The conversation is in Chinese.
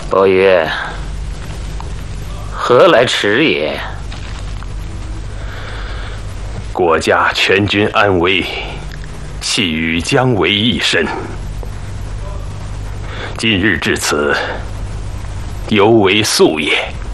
伯约，何来迟也？ 国家全军安危，系与姜维一身。今日至此，犹为宿也。